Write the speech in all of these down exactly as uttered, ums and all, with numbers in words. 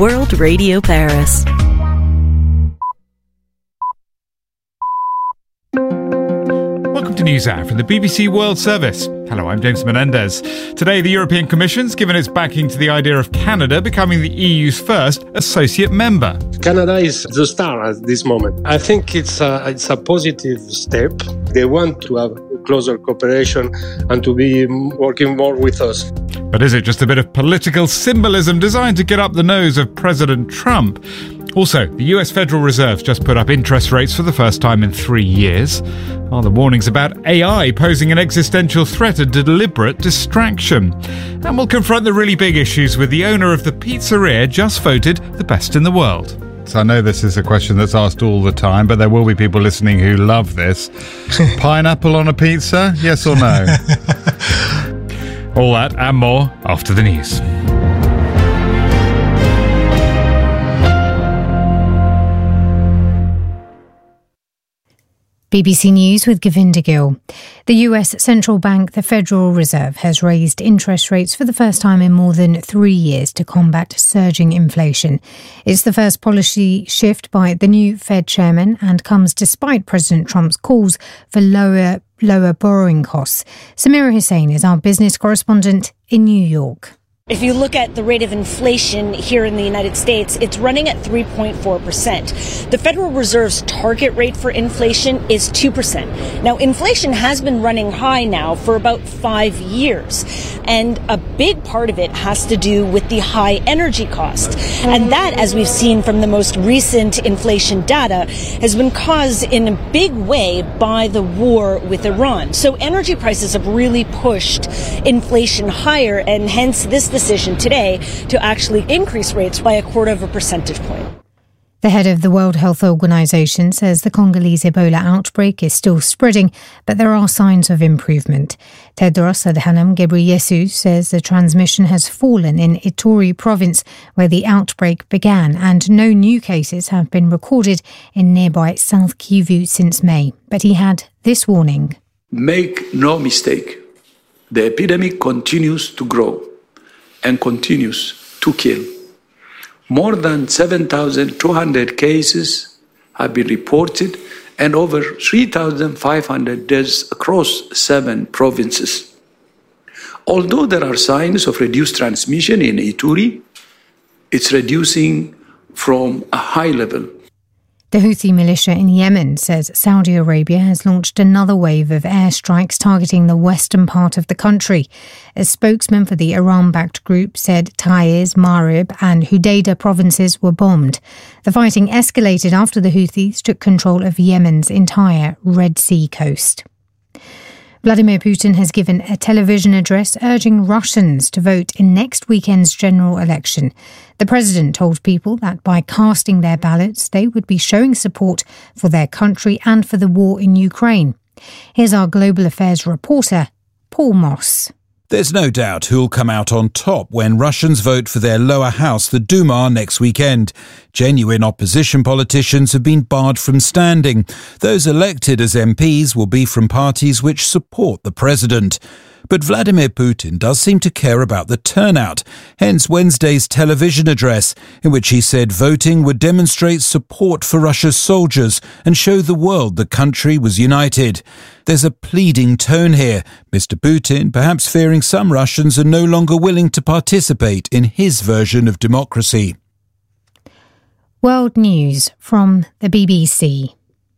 World Radio Paris. Welcome to NewsHour from the B B C World Service. Hello, I'm James Menendez. Today, the European Commission's given its backing to the idea of Canada becoming the E U's first associate member. Canada is the star at this moment. I think it's a, it's a positive step. They want to have closer cooperation and to be working more with us. But is it just a bit of political symbolism designed to get up the nose of President Trump? Also, the U S Federal Reserve's just put up interest rates for the first time in three years. Are the warnings about A I posing an existential threat a deliberate distraction? And we'll confront the really big issues with the owner of the pizzeria just voted the best in the world. So I know this is a question that's asked all the time, but there will be people listening who love this. Pineapple on a pizza? Yes or no? All that and more after the news. B B C News with Govinda Gill. The U S Central Bank, the Federal Reserve, has raised interest rates for the first time in more than three years to combat surging inflation. It's the first policy shift by the new Fed chairman and comes despite President Trump's calls for lower, lower borrowing costs. Samira Hussain is our business correspondent in New York. If you look at the rate of inflation here in the United States, it's running at three point four percent. The Federal Reserve's target rate for inflation is two percent. Now, inflation has been running high now for about five years, and a big part of it has to do with the high energy cost. And that, as we've seen from the most recent inflation data, has been caused in a big way by the war with Iran. So energy prices have really pushed inflation higher, and hence this decision today to actually increase rates by a quarter of a percentage point. The head of the World Health Organization says the Congolese Ebola outbreak is still spreading, but there are signs of improvement. Tedros Adhanom Ghebreyesus says the transmission has fallen in Ituri province, where the outbreak began, and no new cases have been recorded in nearby South Kivu since May. But he had this warning. Make no mistake, the epidemic continues to grow and continues to kill. More than seven thousand two hundred cases have been reported and over three thousand five hundred deaths across seven provinces. Although there are signs of reduced transmission in Ituri, it's reducing from a high level. The Houthi militia in Yemen says Saudi Arabia has launched another wave of airstrikes targeting the western part of the country. A spokesman for the Iran-backed group said Taiz, Marib and Hudaydah provinces were bombed. The fighting escalated after the Houthis took control of Yemen's entire Red Sea coast. Vladimir Putin has given a television address urging Russians to vote in next weekend's general election. The president told people that by casting their ballots, they would be showing support for their country and for the war in Ukraine. Here's our global affairs reporter, Paul Moss. There's no doubt who'll come out on top when Russians vote for their lower house, the Duma, next weekend. Genuine opposition politicians have been barred from standing. Those elected as M Ps will be from parties which support the president. But Vladimir Putin does seem to care about the turnout, hence Wednesday's television address, in which he said voting would demonstrate support for Russia's soldiers and show the world the country was united. There's a pleading tone here, Mister Putin perhaps fearing some Russians are no longer willing to participate in his version of democracy. World News from the B B C.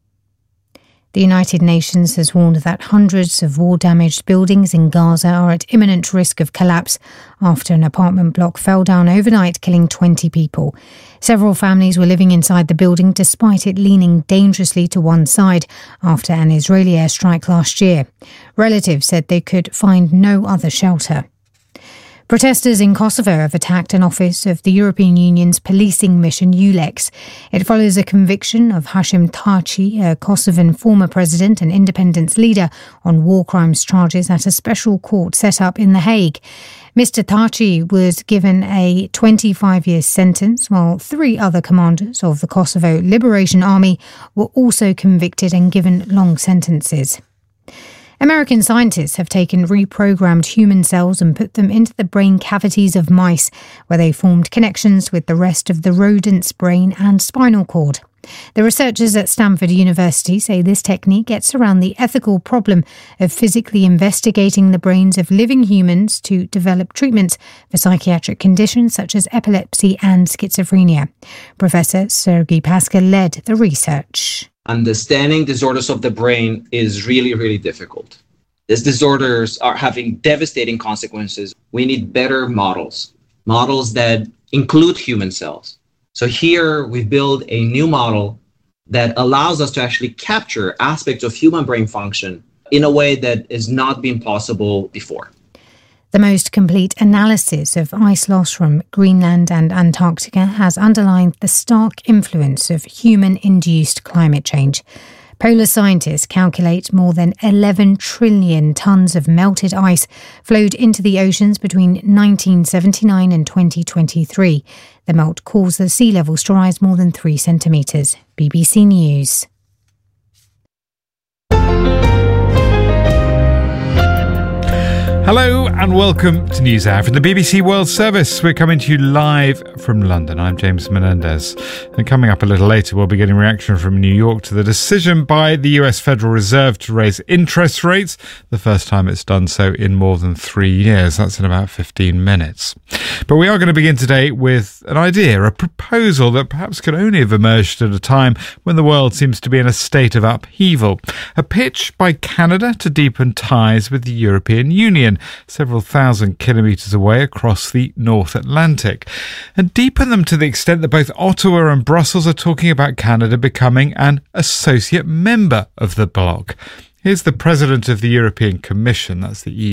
The United Nations has warned that hundreds of war-damaged buildings in Gaza are at imminent risk of collapse after an apartment block fell down overnight, killing twenty people. Several families were living inside the building despite it leaning dangerously to one side after an Israeli airstrike last year. Relatives said they could find no other shelter. Protesters in Kosovo have attacked an office of the European Union's policing mission, EULEX. It follows a conviction of Hashim Thaçi, a Kosovan former president and independence leader, on war crimes charges at a special court set up in The Hague. Mister Thaçi was given a twenty-five-year sentence, while three other commanders of the Kosovo Liberation Army were also convicted and given long sentences. American scientists have taken reprogrammed human cells and put them into the brain cavities of mice, where they formed connections with the rest of the rodent's brain and spinal cord. The researchers at Stanford University say this technique gets around the ethical problem of physically investigating the brains of living humans to develop treatments for psychiatric conditions such as epilepsy and schizophrenia. Professor Sergei Paska led the research. Understanding disorders of the brain is really, really difficult. These disorders are having devastating consequences. We need better models, models that include human cells. So here we build a new model that allows us to actually capture aspects of human brain function in a way that has not been possible before. The most complete analysis of ice loss from Greenland and Antarctica has underlined the stark influence of human-induced climate change. Polar scientists calculate more than eleven trillion tonnes of melted ice flowed into the oceans between nineteen seventy-nine and twenty twenty-three. The melt caused the sea levels to rise more than three centimetres. B B C News. Hello and welcome to NewsHour from the B B C World Service. We're coming to you live from London. I'm James Menendez. And coming up a little later, we'll be getting reaction from New York to the decision by the U S Federal Reserve to raise interest rates, the first time it's done so in more than three years. That's in about fifteen minutes. But we are going to begin today with an idea, a proposal that perhaps could only have emerged at a time when the world seems to be in a state of upheaval. A pitch by Canada to deepen ties with the European Union, several thousand kilometres away across the North Atlantic, and deepen them to the extent that both Ottawa and Brussels are talking about Canada becoming an associate member of the bloc. Here's the President of the European Commission, that's the E U.